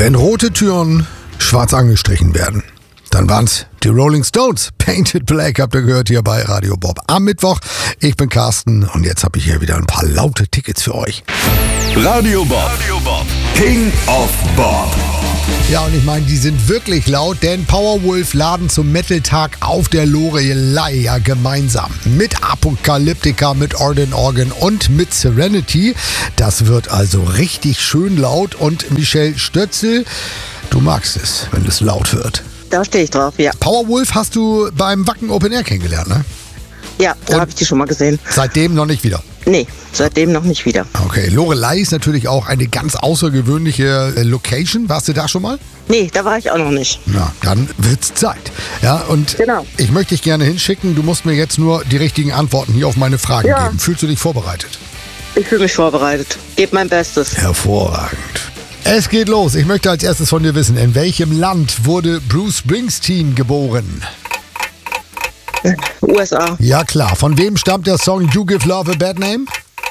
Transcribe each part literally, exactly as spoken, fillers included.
Wenn rote Türen schwarz angestrichen werden, dann waren's die Rolling Stones. Painted Black habt ihr gehört hier bei Radio Bob am Mittwoch. Ich bin Carsten und jetzt habe ich hier wieder ein paar laute Tickets für euch. Radio Bob, Radio Bob. King of Bob. Ja, und ich meine, die sind wirklich laut, denn Powerwolf laden zum Metal-Tag auf der Loreley ja gemeinsam mit Apokalyptica, mit Orden Organ und mit Serenity. Das wird also richtig schön laut und Michelle Stötzel, du magst es, wenn es laut wird. Da stehe ich drauf, ja. Powerwolf hast du beim Wacken Open Air kennengelernt, ne? Ja, da habe ich die schon mal gesehen. Seitdem noch nicht wieder? Nee, seitdem noch nicht wieder. Okay, Loreley ist natürlich auch eine ganz außergewöhnliche äh, Location. Warst du da schon mal? Nee, da war ich auch noch nicht. Na, dann wird's Zeit. Ja, und Genau. ich möchte dich gerne hinschicken. Du musst mir jetzt nur die richtigen Antworten hier auf meine Fragen Ja. geben. Fühlst du dich vorbereitet? Ich fühle mich vorbereitet. Gebe mein Bestes. Hervorragend. Es geht los. Ich möchte als erstes von dir wissen, in welchem Land wurde Bruce Springsteen geboren? U S A. Ja klar. Von wem stammt der Song You Give Love a Bad Name?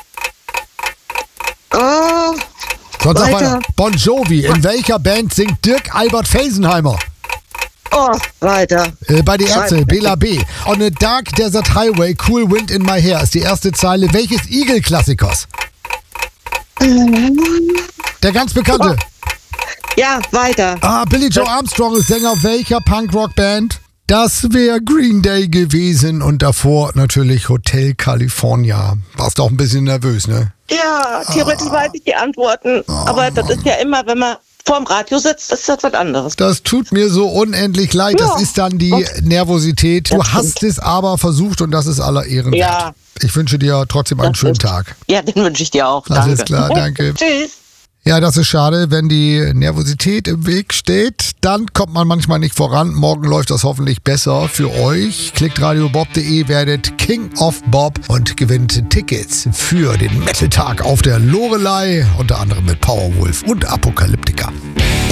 Oh, Sonst sag Weiter. weiter. Bon Jovi. In welcher Band singt Dirk Albert Felsenheimer? oh, weiter. Äh, bei die Ärzte, Schreib. Bela B. On a Dark Desert Highway, Cool Wind in My Hair ist die erste Zeile welches Eagle-Klassikers? Der ganz bekannte. Ja, weiter. Ah, Billy Joe Armstrong ist Sänger welcher Punkrock-Band? Das wäre Green Day gewesen und davor natürlich Hotel California. Warst auch ein bisschen nervös, ne? Ja, theoretisch weiß ich die Antworten. Aber das ist ja immer, wenn man vorm Radio sitzt, ist das was anderes. Das tut mir so unendlich leid. Ja. Das ist dann die Okay. Nervosität. Du Das stimmt. hast es aber versucht und das ist aller Ehren wert. Ja. Ich wünsche dir trotzdem einen Das schönen ist- Tag. Ja, den wünsche ich dir auch. Alles Danke. klar, danke. Tschüss. Ja, das ist schade, wenn die Nervosität im Weg steht, dann kommt man manchmal nicht voran. Morgen läuft das hoffentlich besser für euch. Klickt radiobob punkt de, werdet King of Bob und gewinnt Tickets für den Metal-Tag auf der Loreley, unter anderem mit Powerwolf und Apokalyptica.